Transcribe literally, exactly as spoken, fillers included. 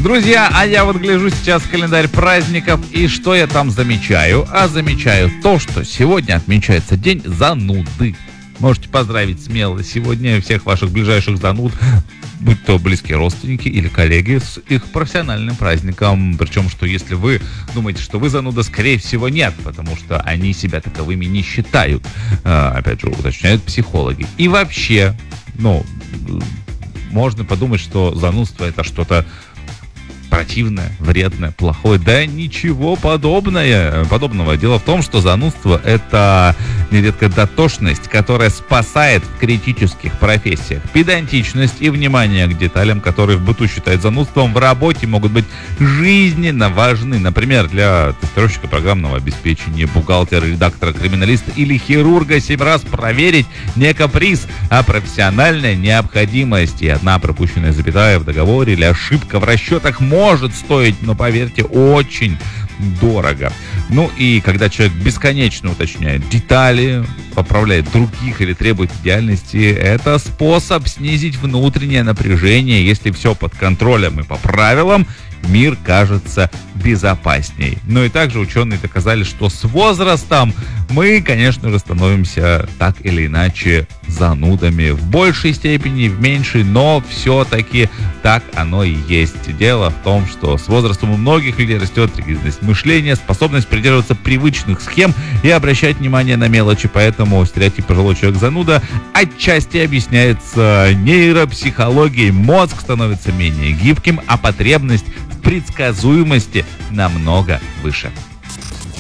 Друзья, а я вот гляжу сейчас в календарь праздников, и что я там замечаю? А замечаю то, что сегодня отмечается день зануды. Можете поздравить смело сегодня всех ваших ближайших зануд, будь то близкие родственники или коллеги, с их профессиональным праздником. Причем, что если вы думаете, что вы зануда, скорее всего нет, потому что они себя таковыми не считают. Опять же, уточняют психологи. И вообще, ну, можно подумать, что занудство это что-то противное, вредное, плохое. Да ничего подобное, подобного. Дело в том, что занудство — это нередко дотошность, которая спасает в критических профессиях. Педантичность и внимание к деталям, которые в быту считают занудством, в работе могут быть жизненно важны. Например, для тестировщика программного обеспечения, бухгалтера, редактора, криминалиста или хирурга семь раз проверить не каприз, а профессиональная необходимость. И одна пропущенная запятая в договоре или ошибка в расчетах может стоить, но поверьте, очень дорого. Ну и когда человек бесконечно уточняет детали, поправляет других или требует идеальности, это способ снизить внутреннее напряжение. Если все под контролем и по правилам, мир кажется безопасней. Ну и также ученые доказали, что с возрастом мы, конечно же, становимся так или иначе занудами. В большей степени, в меньшей, но все-таки так оно и есть. Дело в том, что с возрастом у многих людей растет ригидность мышления, способность придерживаться привычных схем и обращать внимание на мелочи. Поэтому стереотип пожилой человек зануда отчасти объясняется нейропсихологией. Мозг становится менее гибким, а потребность в предсказуемости намного выше.